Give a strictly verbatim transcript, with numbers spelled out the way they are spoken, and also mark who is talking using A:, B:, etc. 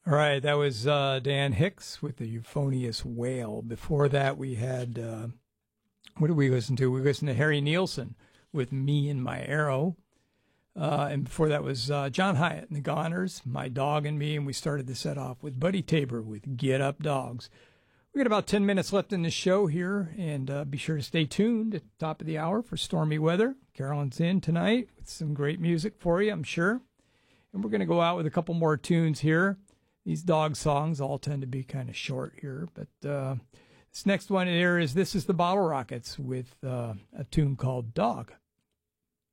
A: All right, that was uh, Dan Hicks with the Euphonious Whale. Before that, we had, uh, what did we listen to? We listened to Harry Nielsen with Me and My Arrow. Uh, and before that was uh, John Hyatt and the Goners, My Dog and Me. And we started the set off with Buddy Tabor with Get Up Dogs. We got about ten minutes left in the show here. And uh, be sure to stay tuned at the top of the hour for stormy weather. Carolyn's in tonight with some great music for you, I'm sure. And we're going to go out with a couple more tunes here. These dog songs all tend to be kind of short here, but uh, this next one here is This is the Bottle Rockets with uh, a tune called Dog.